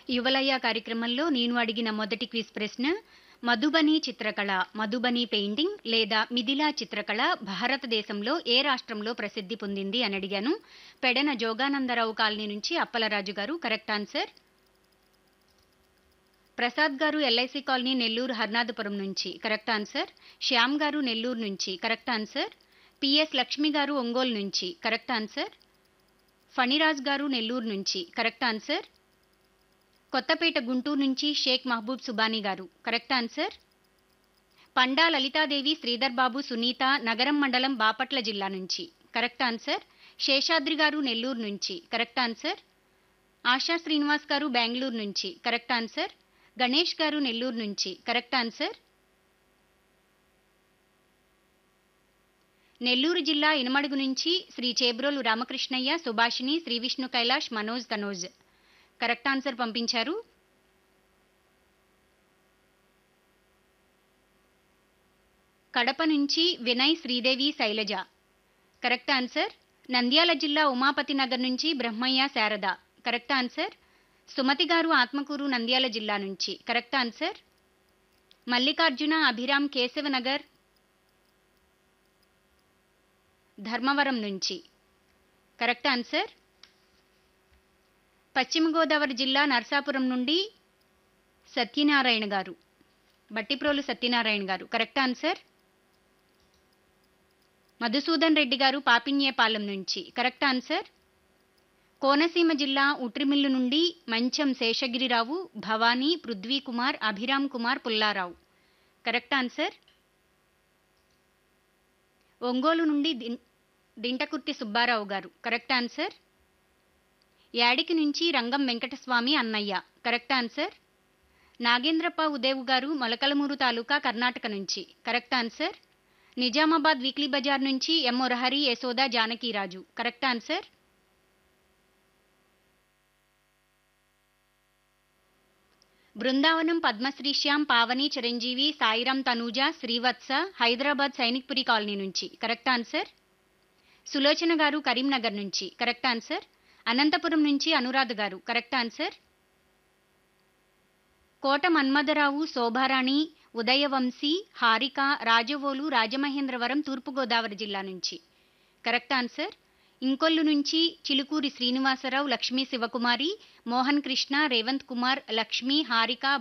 యువలయ కార్యక్రమంలో నేను అడిగిన మొదటి క్విజ్ ప్రశ్న, మధుబని చిత్రకళ, మధుబని పెయింటింగ్ లేదా మిథిలా చిత్రకళ భారతదేశంలో ఏ రాష్ట్రంలో ప్రసిద్ధి పొందింది అని అడిగాను. పెడన జోగానందరావు కాలనీ నుంచి అప్పలరాజు గారు కరెక్ట్ ఆన్సర్. ప్రసాద్ గారు ఎల్ఐసి కాలనీ నెల్లూరు హర్నాథపురం నుంచి కరెక్ట్ ఆన్సర్. శ్యామ్ గారు నెల్లూరు నుంచి కరెక్ట్ ఆన్సర్. పిఎస్ లక్ష్మి గారు ఒంగోలు నుంచి కరెక్ట్ ఆన్సర్. ఫణిరాజ్ గారు నెల్లూరు నుంచి కరెక్ట్ ఆన్సర్. కొత్తపేట గుంటూరు నుంచి షేక్ మహబూబ్ సుబానీ గారు కరెక్ట్ ఆన్సర్. పండా లలితాదేవి శ్రీధర్ బాబు సునీత నగరం మండలం బాపట్ల జిల్లా నుంచి కరెక్ట్ ఆన్సర్. శేషాద్రి గారు నెల్లూరు నుంచి కరెక్ట్ ఆన్సర్. ఆశా శ్రీనివాస్ గారు బెంగళూరు నుంచి కరెక్ట్ ఆన్సర్. గణేష్ గారు నెల్లూరు నుంచి కరెక్ట్ ఆన్సర్. నెల్లూరు జిల్లా ఇనమడుగు నుంచి శ్రీ చేబ్రోలు రామకృష్ణయ్య, సుభాషిణి, శ్రీ విష్ణు కైలాష్, మనోజ్, తనోజ్ కరెక్ట్ ఆన్సర్ పంపించారు. కడప నుంచి వినయ్, శ్రీదేవి, శైలజ కరెక్ట్ ఆన్సర్. నంద్యాల జిల్లా ఉమాపతి నగర్ నుంచి బ్రహ్మయ్య, శారద కరెక్ట్ ఆన్సర్. సుమతి గారు ఆత్మకూరు నంద్యాల జిల్లా నుంచి కరెక్ట్ ఆన్సర్. మల్లికార్జున, అభిరామ్, కేశవనగర్, ధర్మవరం నుంచి కరెక్ట్ ఆన్సర్. పశ్చిమ గోదావరి జిల్లా నర్సాపురం నుండి సత్యనారాయణ గారు, బట్టిప్రోలు సత్యనారాయణ గారు కరెక్ట్ ఆన్సర్. మధుసూదన్ రెడ్డి గారు పాపిన్యేపాలెం నుంచి కరెక్ట్ ఆన్సర్. కోనసీమ జిల్లా ఉట్రిమిల్లు నుండి మంచం శేషగిరిరావు, భవానీ, పృథ్వీ కుమార్, అభిరామ్ కుమార్, పుల్లారావు కరెక్ట్ ఆన్సర్. ఒంగోలు నుండి దింటకుర్తి సుబ్బారావు గారు కరెక్ట్ ఆన్సర్. యాడికి నుంచి రంగం వెంకటస్వామి అన్నయ్య కరెక్ట్ ఆన్సర్. నాగేంద్రప్ప ఉదేవు గారు మొలకలమూరు తాలూకా కర్ణాటక నుంచి correct answer. Nizamabad weekly Bazar నుంచి ఎం Murahari, Yashoda, Janakiraju correct answer. Brindavanam Padmashri Shyam, Pavani, Chiranjeevi, Sairam, Tanuja, Srivatsa Hyderabad Sainikpuri colony నుంచి కరెక్ట్ ఆన్సర్. సులోచన గారు కరీంనగర్ నుంచి కరెక్ట్ ఆన్సర్. అనంతపురం నుంచి అనురాధ గారు కరెక్ట్ ఆన్సర్. కోట మన్మథరావు, శోభారాణి, ఉదయవంశీ, హారిక, రాజవోలు, రాజమహేంద్రవరం తూర్పుగోదావరి జిల్లా నుంచి కరెక్ట్ ఆన్సర్. ఇంకొల్లు నుంచి చిలుకూరి శ్రీనివాసరావు, లక్ష్మీ శివకుమారి, మోహన్ కృష్ణ, రేవంత్ కుమార్, లక్ష్మి, హారిక,